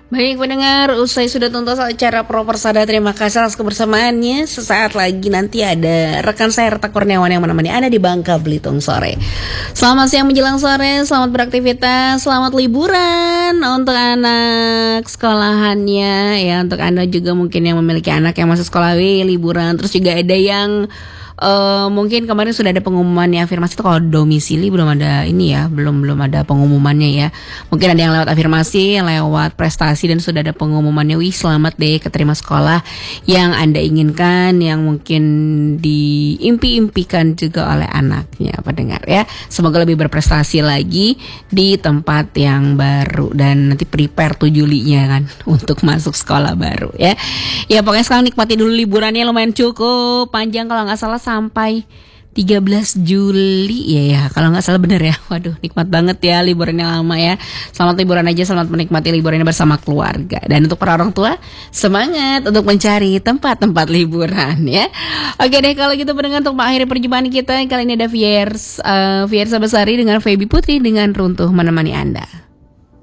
Baik pendengar, usai sudah tuntas acara Proper Sada, terima kasih atas kebersamaannya. Sesaat lagi nanti ada rekan saya Reta Kurniawan yang menemani Anda di Bangka Belitung sore. Selamat siang menjelang sore, selamat beraktivitas, selamat liburan untuk anak sekolahannya ya. Untuk Anda juga mungkin yang memiliki anak yang masih sekolah liburan. Terus juga ada yang mungkin kemarin sudah ada pengumumannya afirmasi itu, kalau domisili belum ada ini ya, belum ada pengumumannya ya. Mungkin ada yang lewat afirmasi, yang lewat prestasi, dan sudah ada pengumumannya. Wih, selamat deh keterima sekolah yang Anda inginkan, yang mungkin diimpi-impikan juga oleh anaknya, pendengar ya. Semoga lebih berprestasi lagi di tempat yang baru, dan nanti prepare 7 Julinya kan untuk masuk sekolah baru ya. Ya pokoknya sekarang nikmati dulu liburannya, lumayan cukup panjang, kalau nggak salah sampai 13 Juli ya kalau nggak salah, bener ya. Waduh, nikmat banget ya liburannya lama ya. Selamat liburan aja, selamat menikmati liburannya bersama keluarga. Dan untuk para orang tua, semangat untuk mencari tempat-tempat liburan ya. Oke deh, kalau gitu pendengar, untuk mengakhiri perjumpaan kita kali ini ada Fiersa Besari dengan Feby Putri dengan Runtuh menemani Anda.